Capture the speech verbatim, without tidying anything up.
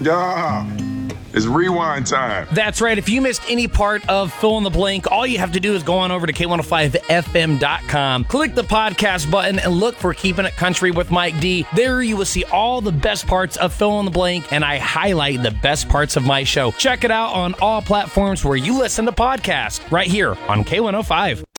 Yeah. It's rewind time. That's right. If you missed any part of Fill in the Blank, all you have to do is go on over to K one oh five F M dot com, click the podcast button, and look for Keeping It Country with Mike D. There you will see all the best parts of Fill in the Blank, and I highlight the best parts of my show. Check it out on all platforms where you listen to podcasts, right here on K one oh five.